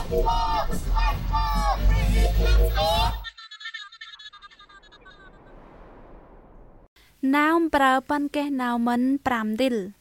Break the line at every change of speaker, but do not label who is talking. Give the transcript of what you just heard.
Nàoប្រើប៉ុនកេះណៅមិន5 dil